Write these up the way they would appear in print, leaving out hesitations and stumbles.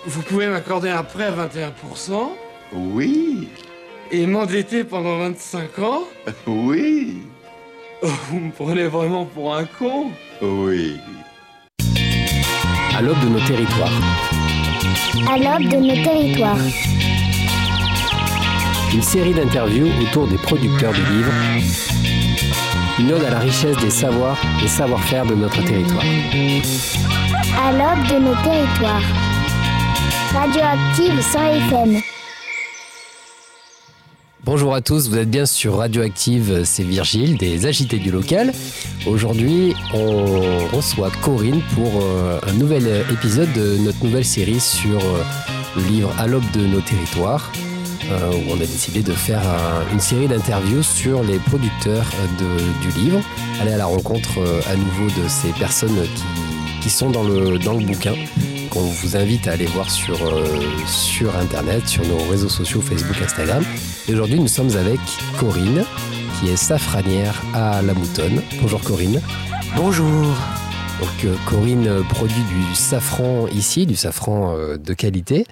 Vous pouvez m'accorder un prêt à 21% Oui, et m'endetter pendant 25 ans? oui, Oh, vous me prenez vraiment pour un con? oui. À l'aube de nos territoires. À l'aube de nos territoires. Une série d'interviews autour des producteurs de livres. Une ode à la richesse des savoirs et savoir-faire de notre territoire. À l'aube de nos territoires. Radioactive 100 FM. Bonjour à tous, vous êtes bien sur Radioactive, c'est Virgile des Agités du Local. Aujourd'hui, on reçoit Corinne pour un nouvel épisode de notre nouvelle série sur le livre À l'aube de nos territoires, où on a décidé de faire une série d'interviews sur les producteurs du livre, aller à la rencontre à nouveau de ces personnes qui sont dans le bouquin, qu'on vous invite à aller voir sur Internet, sur nos réseaux sociaux, Facebook, Instagram. Et aujourd'hui, nous sommes avec Corinne, qui est safranière à La Moutonne. Bonjour Corinne. Bonjour. Donc Corinne produit du safran ici, du safran de qualité.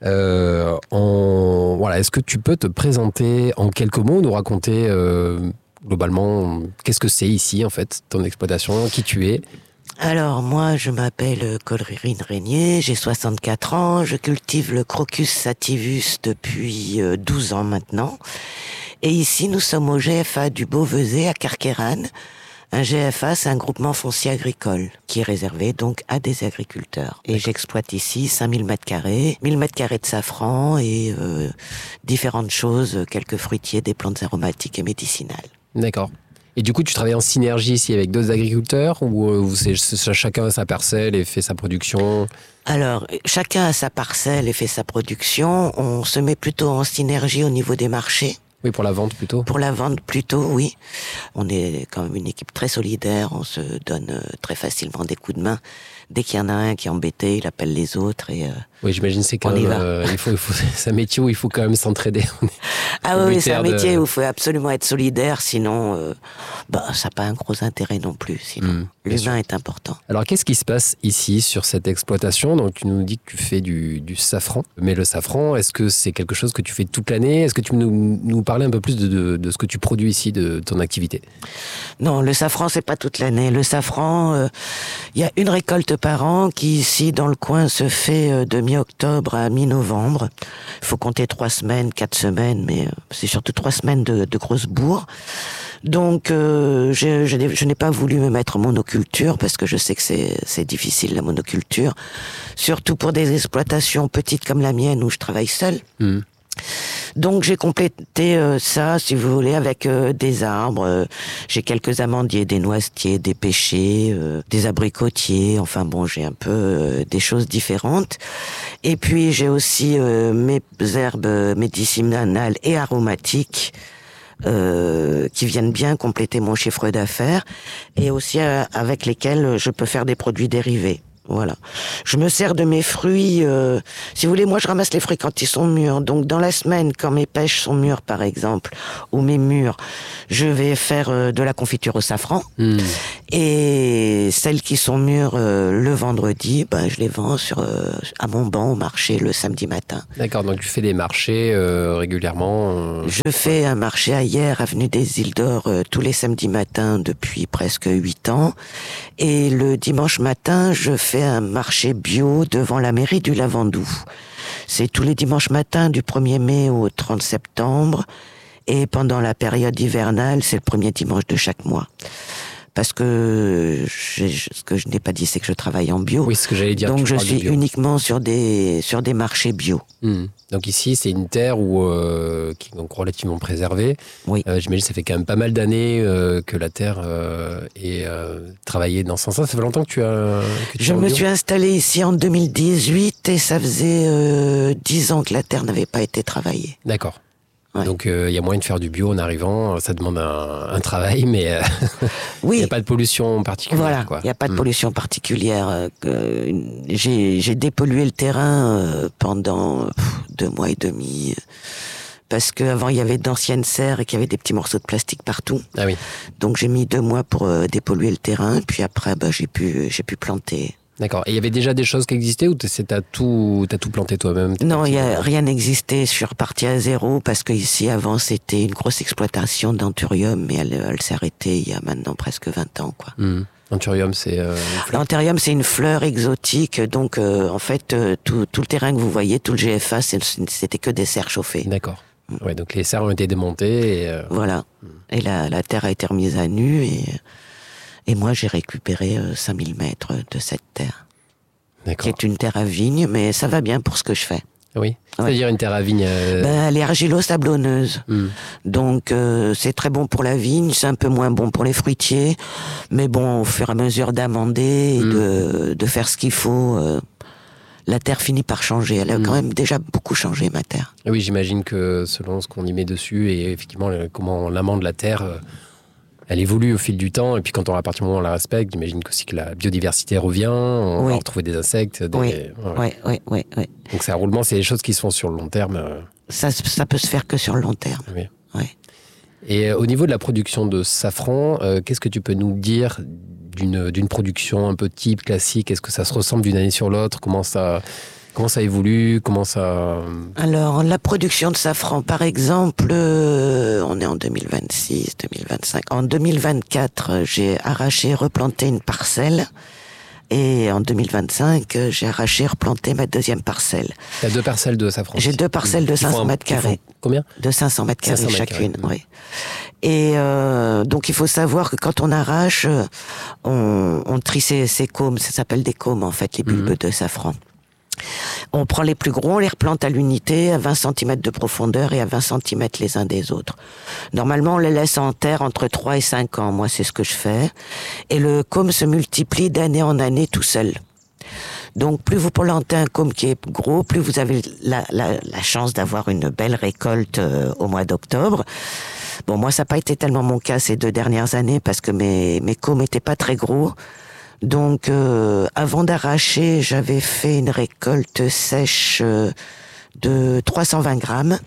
Est-ce que tu peux te présenter en quelques mots, nous raconter globalement qu'est-ce que c'est ici en fait, ton exploitation, qui tu es? Alors, moi, je m'appelle Corinne Régnier, j'ai 64 ans, je cultive le Crocus sativus depuis 12 ans maintenant. Et ici, nous sommes au GFA du Beauvezet à Carqueiranne. Un GFA, c'est un groupement foncier agricole qui est réservé donc à des agriculteurs. Et j'exploite ici 5000 m², 1000 m² de safran et différentes choses, quelques fruitiers, des plantes aromatiques et médicinales. D'accord. Et du coup, tu travailles en synergie ici avec d'autres agriculteurs ou chacun a sa parcelle et fait sa production? Alors, chacun a sa parcelle et fait sa production. On se met plutôt en synergie au niveau des marchés. Oui, pour la vente plutôt. Pour la vente plutôt, oui. On est quand même une équipe très solidaire, on se donne très facilement des coups de main. Dès qu'il y en a un qui est embêté, il appelle les autres et oui, j'imagine c'est quand même, c'est un métier où il faut quand même s'entraider. Ah oui, c'est un métier où il faut absolument être solidaire, sinon ça n'a pas un gros intérêt non plus. Sinon, l'humain est important. Alors, qu'est-ce qui se passe ici sur cette exploitation? Donc, tu nous dis que tu fais du safran, mais le safran, est-ce que c'est quelque chose que tu fais toute l'année? Est-ce que tu peux nous parler un peu plus de ce que tu produis ici, de ton activité? Non, le safran, c'est pas toute l'année. Le safran, il y a une récolte par an qui, ici, dans le coin, se fait de mi-octobre à mi-novembre. Il faut compter 3 semaines, 4 semaines, mais c'est surtout 3 semaines de grosses bourres. Donc, je n'ai pas voulu me mettre en monoculture parce que je sais que c'est difficile, la monoculture. Surtout pour des exploitations petites comme la mienne où je travaille seule. Donc j'ai complété ça, si vous voulez, avec des arbres. J'ai quelques amandiers, des noisetiers, des pêchers, des abricotiers. Enfin bon, j'ai un peu des choses différentes. Et puis j'ai aussi mes herbes médicinales et aromatiques qui viennent bien compléter mon chiffre d'affaires et aussi avec lesquels je peux faire des produits dérivés. Voilà. Je me sers de mes fruits. Si vous voulez, moi, je ramasse les fruits quand ils sont mûrs. Donc, dans la semaine, quand mes pêches sont mûres, par exemple, ou mes mûres, je vais faire de la confiture au safran. Et celles qui sont mûres le vendredi, je les vends à mon banc au marché le samedi matin. D'accord. Donc, tu fais des marchés régulièrement Je fais un marché à Hyères, avenue des Îles d'Or, tous les samedis matins depuis presque 8 ans. Et le dimanche matin, je fais un marché bio devant la mairie du Lavandou. C'est tous les dimanches matins du 1er mai au 30 septembre. Et pendant la période hivernale, c'est le premier dimanche de chaque mois. Parce que ce que je n'ai pas dit, c'est que je travaille en bio. Oui, ce que j'allais dire. Donc je suis uniquement sur des marchés bio. Donc ici, c'est une terre qui est donc relativement préservée. Oui. J'imagine que ça fait quand même pas mal d'années que la terre est travaillée dans ce sens-là. Ça fait longtemps que tu as... Je me suis installée ici en 2018 et ça faisait 10 ans que la terre n'avait pas été travaillée. D'accord. Ouais. Donc il y a moyen de faire du bio en arrivant. Ça demande un travail, mais oui. Il n'y a pas de pollution particulière. Voilà, il n'y a pas de pollution particulière. J'ai dépollué le terrain pendant 2 mois et demi. Parce qu'avant, il y avait d'anciennes serres et qu'il y avait des petits morceaux de plastique partout. Ah oui. Donc j'ai mis 2 mois pour dépolluer le terrain. Puis après, j'ai pu planter. D'accord. Et il y avait déjà des choses qui existaient ou t'as tout planté toi-même? Non, rien n'existait. Je suis repartie à zéro parce que ici, avant, c'était une grosse exploitation d'anthurium, mais elle s'est arrêtée il y a maintenant presque 20 ans, quoi. Anthurium, c'est L'anthurium, c'est une fleur exotique. Donc, en fait, tout le terrain que vous voyez, tout le GFA, c'était que des serres chauffées. D'accord. Ouais, donc les serres ont été démontées. Voilà. Et la terre a été remise à nu et moi, j'ai récupéré 5000 mètres de cette terre. D'accord. Qui est une terre à vigne, mais ça va bien pour ce que je fais. Oui. C'est-à-dire une terre à vigne. Elle est argilo-sablonneuse. Donc, c'est très bon pour la vigne, c'est un peu moins bon pour les fruitiers. Mais bon, au fur et à mesure d'amender et de faire ce qu'il faut, la terre finit par changer. Elle a quand même déjà beaucoup changé, ma terre. Oui, j'imagine que selon ce qu'on y met dessus et effectivement comment on amende la terre, elle évolue au fil du temps. Et puis à partir du moment où on la respecte, j'imagine aussi que la biodiversité revient, on va retrouver des insectes. Oui. Donc c'est un roulement, c'est des choses qui se font sur le long terme. Ça peut se faire que sur le long terme. Oui. Oui. Et au niveau de la production de safran, qu'est-ce que tu peux nous dire d'une production un peu type, classique? Est-ce que ça se ressemble d'une année sur l'autre? Comment ça évolue? Alors, la production de safran, par exemple, on est en 2026, 2025. En 2024, j'ai arraché, replanté une parcelle. Et en 2025, j'ai arraché, replanté ma deuxième parcelle. Tu as 2 parcelles de safran? J'ai 2 parcelles de 500 mètres carrés. Combien? De 500 mètres carrés chacune, oui. Et donc, il faut savoir que quand on arrache, on trie ces cômes. Ça s'appelle des cômes, en fait, les bulbes de safran. On prend les plus gros, on les replante à l'unité, à 20 cm de profondeur et à 20 cm les uns des autres. Normalement, on les laisse en terre entre 3 et 5 ans. Moi, c'est ce que je fais. Et le côme se multiplie d'année en année tout seul. Donc, plus vous plantez un côme qui est gros, plus vous avez la chance d'avoir une belle récolte au mois d'octobre. Bon, moi, ça n'a pas été tellement mon cas ces 2 dernières années parce que mes cômes n'étaient pas très gros. Donc, avant d'arracher, j'avais fait une récolte sèche de 320 grammes.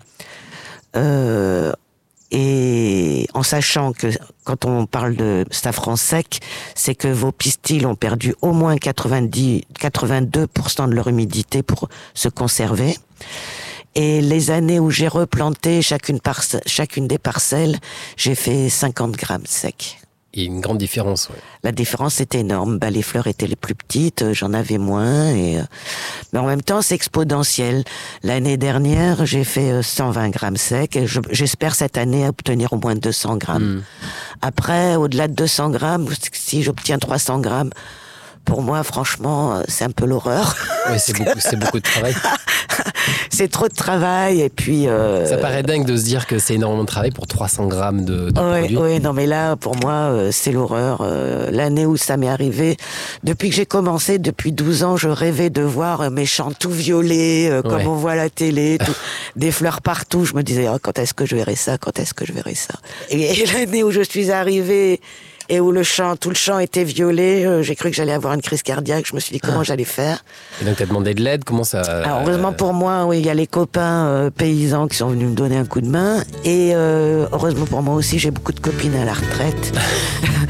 Et en sachant que quand on parle de safran sec, c'est que vos pistils ont perdu au moins 82% de leur humidité pour se conserver. Et les années où j'ai replanté chacune des parcelles, j'ai fait 50 grammes secs. Il y a une grande différence, ouais. La différence est énorme. Les fleurs étaient les plus petites, j'en avais moins. Mais en même temps, c'est exponentiel. L'année dernière, j'ai fait 120 grammes secs. Et j'espère cette année obtenir au moins 200 grammes. Après, au-delà de 200 grammes, si j'obtiens 300 grammes, pour moi, franchement, c'est un peu l'horreur. Oui, c'est beaucoup de travail. C'est trop de travail et puis... Ça paraît dingue de se dire que c'est énormément de travail pour 300 grammes de produit. Oui, non mais là, pour moi, c'est l'horreur. L'année où ça m'est arrivé, depuis que j'ai commencé, depuis 12 ans, je rêvais de voir mes champs tout violets, comme on voit à la télé, des fleurs partout. Je me disais, quand est-ce que je verrai ça? Quand est-ce que je verrai ça? Et l'année où je suis arrivée... Et où tout le champ était violet, j'ai cru que j'allais avoir une crise cardiaque. Je me suis dit comment j'allais faire. Et donc, tu as demandé de l'aide? Comment ça... Alors, heureusement pour moi, oui, il y a les copains paysans qui sont venus me donner un coup de main. Et heureusement pour moi aussi, j'ai beaucoup de copines à la retraite